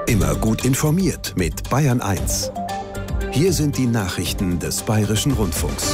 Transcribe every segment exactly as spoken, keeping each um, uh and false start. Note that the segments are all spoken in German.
Immer gut informiert mit Bayern eins. Hier sind die Nachrichten des Bayerischen Rundfunks.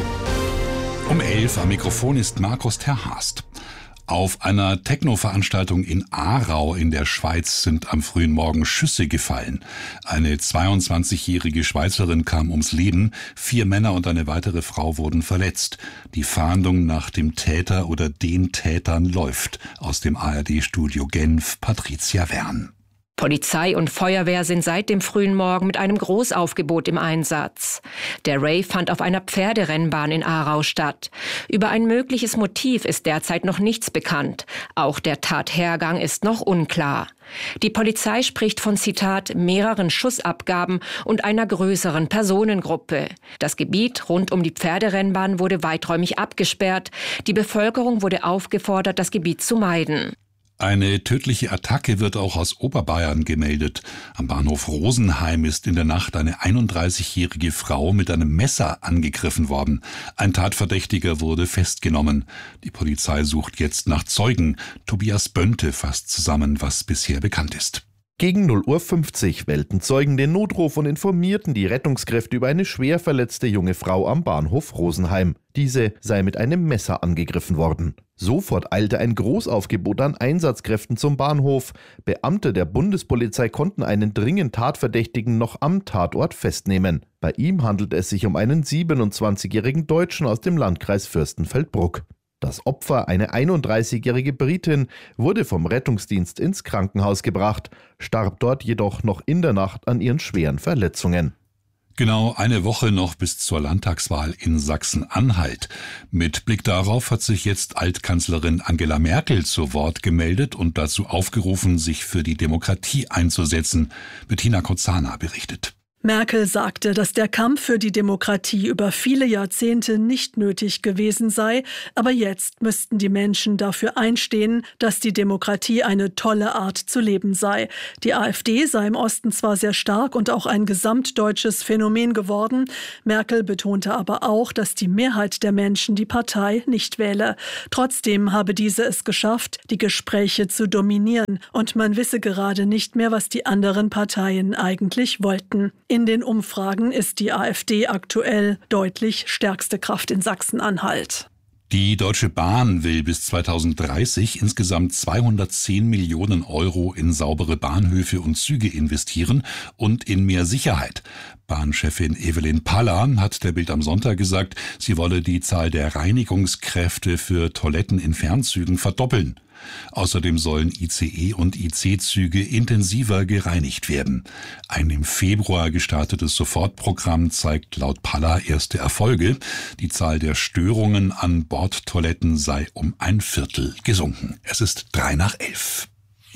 Um elf am Mikrofon ist Markus Terhast. Auf einer Techno-Veranstaltung in Aarau in der Schweiz sind am frühen Morgen Schüsse gefallen. Eine zweiundzwanzigjährige Schweizerin kam ums Leben, vier Männer und eine weitere Frau wurden verletzt. Die Fahndung nach dem Täter oder den Tätern läuft. Aus dem A R D-Studio Genf, Patricia Wern. Polizei und Feuerwehr sind seit dem frühen Morgen mit einem Großaufgebot im Einsatz. Der Rave fand auf einer Pferderennbahn in Aarau statt. Über ein mögliches Motiv ist derzeit noch nichts bekannt. Auch der Tathergang ist noch unklar. Die Polizei spricht von, Zitat, mehreren Schussabgaben und einer größeren Personengruppe. Das Gebiet rund um die Pferderennbahn wurde weiträumig abgesperrt. Die Bevölkerung wurde aufgefordert, das Gebiet zu meiden. Eine tödliche Attacke wird auch aus Oberbayern gemeldet. Am Bahnhof Rosenheim ist in der Nacht eine einunddreißigjährige Frau mit einem Messer angegriffen worden. Ein Tatverdächtiger wurde festgenommen. Die Polizei sucht jetzt nach Zeugen. Tobias Bönte fasst zusammen, was bisher bekannt ist. Gegen null Uhr fünfzig wählten Zeugen den Notruf und informierten die Rettungskräfte über eine schwer verletzte junge Frau am Bahnhof Rosenheim. Diese sei mit einem Messer angegriffen worden. Sofort eilte ein Großaufgebot an Einsatzkräften zum Bahnhof. Beamte der Bundespolizei konnten einen dringend Tatverdächtigen noch am Tatort festnehmen. Bei ihm handelt es sich um einen siebenundzwanzigjährigen Deutschen aus dem Landkreis Fürstenfeldbruck. Das Opfer, eine einunddreißigjährige Britin, wurde vom Rettungsdienst ins Krankenhaus gebracht, starb dort jedoch noch in der Nacht an ihren schweren Verletzungen. Genau eine Woche noch bis zur Landtagswahl in Sachsen-Anhalt. Mit Blick darauf hat sich jetzt Altkanzlerin Angela Merkel zu Wort gemeldet und dazu aufgerufen, sich für die Demokratie einzusetzen. Bettina Kozana berichtet. Merkel sagte, dass der Kampf für die Demokratie über viele Jahrzehnte nicht nötig gewesen sei, aber jetzt müssten die Menschen dafür einstehen, dass die Demokratie eine tolle Art zu leben sei. Die AfD sei im Osten zwar sehr stark und auch ein gesamtdeutsches Phänomen geworden, Merkel betonte aber auch, dass die Mehrheit der Menschen die Partei nicht wähle. Trotzdem habe diese es geschafft, die Gespräche zu dominieren, und man wisse gerade nicht mehr, was die anderen Parteien eigentlich wollten. In den Umfragen ist die AfD aktuell deutlich stärkste Kraft in Sachsen-Anhalt. Die Deutsche Bahn will bis zweitausenddreißig insgesamt zweihundertzehn Millionen Euro in saubere Bahnhöfe und Züge investieren und in mehr Sicherheit. Bahnchefin Evelyn Paller hat der Bild am Sonntag gesagt, sie wolle die Zahl der Reinigungskräfte für Toiletten in Fernzügen verdoppeln. Außerdem sollen I C E und I C-Züge intensiver gereinigt werden. Ein im Februar gestartetes Sofortprogramm zeigt laut Paller erste Erfolge. Die Zahl der Störungen an Bordtoiletten sei um ein Viertel gesunken. Es ist drei nach elf.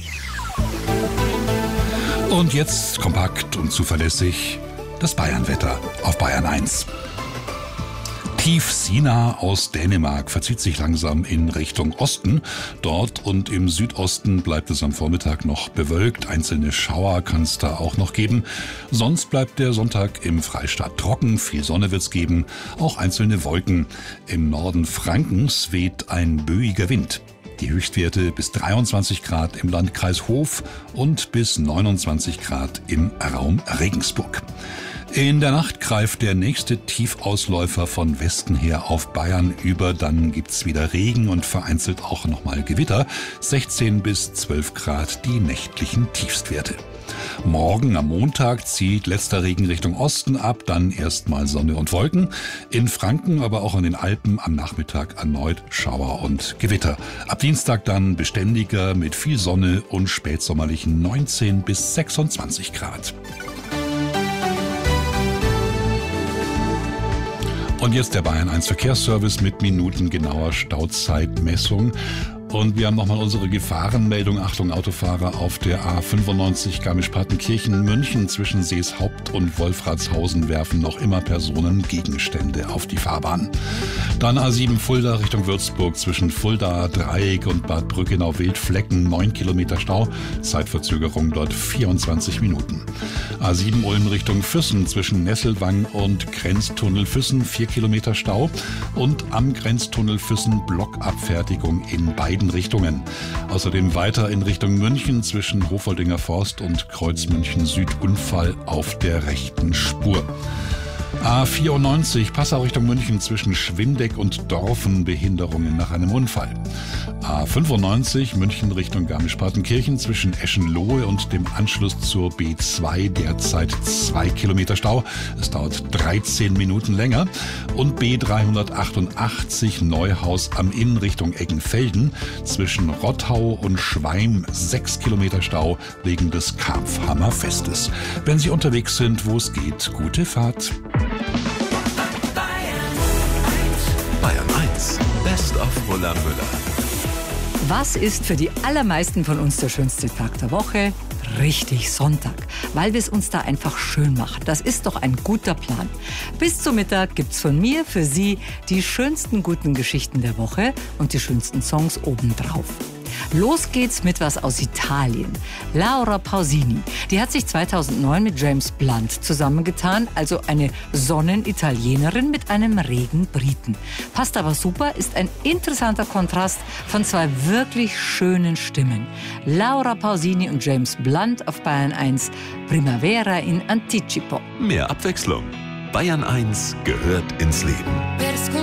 Und jetzt kompakt und zuverlässig das Bayernwetter auf Bayern eins. Tief Sina aus Dänemark verzieht sich langsam in Richtung Osten. Dort und im Südosten bleibt es am Vormittag noch bewölkt. Einzelne Schauer kann es da auch noch geben. Sonst bleibt der Sonntag im Freistaat trocken. Viel Sonne wird es geben, auch einzelne Wolken. Im Norden Frankens weht ein böiger Wind. Die Höchstwerte bis dreiundzwanzig Grad im Landkreis Hof und bis neunundzwanzig Grad im Raum Regensburg. In der Nacht greift der nächste Tiefausläufer von Westen her auf Bayern über. Dann gibt's wieder Regen und vereinzelt auch nochmal Gewitter. sechzehn bis zwölf Grad die nächtlichen Tiefstwerte. Morgen am Montag zieht letzter Regen Richtung Osten ab, dann erstmal Sonne und Wolken. In Franken, aber auch in den Alpen am Nachmittag erneut Schauer und Gewitter. Ab Dienstag dann beständiger mit viel Sonne und spätsommerlichen neunzehn bis sechsundzwanzig Grad. Und jetzt der Bayern eins Verkehrsservice mit minutengenauer Stauzeitmessung. Und wir haben nochmal unsere Gefahrenmeldung. Achtung, Autofahrer auf der A fünfundneunzig Garmisch-Partenkirchen-München zwischen Seeshaupt und Wolfratshausen werfen noch immer Personen Gegenstände auf die Fahrbahn. Dann A sieben Fulda Richtung Würzburg zwischen Fulda Dreieck und Bad Brückenau-Wildflecken neun Kilometer Stau. Zeitverzögerung dort vierundzwanzig Minuten. A sieben Ulm Richtung Füssen zwischen Nesselwang und Grenztunnel Füssen vier Kilometer Stau. Und am Grenztunnel Füssen Blockabfertigung in beiden beiden Richtungen. Außerdem weiter in Richtung München zwischen Hofoldinger Forst und Kreuz München Süd Unfall auf der rechten Spur. A vierundneunzig Passau Richtung München zwischen Schwindeck und Dorfen Behinderungen nach einem Unfall. A fünfundneunzig München Richtung Garmisch-Partenkirchen zwischen Eschenlohe und dem Anschluss zur B zwei derzeit zwei Kilometer Stau. Es dauert dreizehn Minuten länger. Und B dreihundertachtundachtzig Neuhaus am Inn Richtung Eggenfelden zwischen Rottau und Schweim sechs Kilometer Stau wegen des Karpfhammerfestes. Wenn Sie unterwegs sind, wo es geht, gute Fahrt. Bayern eins, Best of Roland Müller. Was ist für die allermeisten von uns der schönste Tag der Woche? Richtig, Sonntag, weil wir es uns da einfach schön machen. Das ist doch ein guter Plan. Bis zum Mittag gibt's von mir für Sie die schönsten guten Geschichten der Woche und die schönsten Songs obendrauf. Los geht's mit was aus Italien. Laura Pausini, die hat sich zweitausendneun mit James Blunt zusammengetan, also eine Sonnenitalienerin mit einem regen Briten. Passt aber super, ist ein interessanter Kontrast von zwei wirklich schönen Stimmen. Laura Pausini und James Blunt auf Bayern eins, Primavera in Anticipo. Mehr Abwechslung. Bayern eins gehört ins Leben.